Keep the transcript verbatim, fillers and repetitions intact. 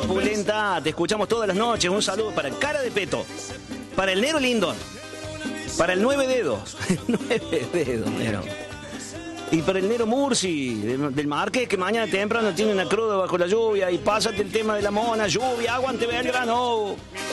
Pulenta, te escuchamos todas las noches. Un saludo para el Cara de Peto, para el Nero Lindon, para el Nueve Dedos, Nueve Dedos, Nero. Y para el Nero Murci, del, del Marqués, que mañana temprano tiene una cruda bajo la lluvia. Y pásate el tema de la mona, lluvia, aguante Belgrano.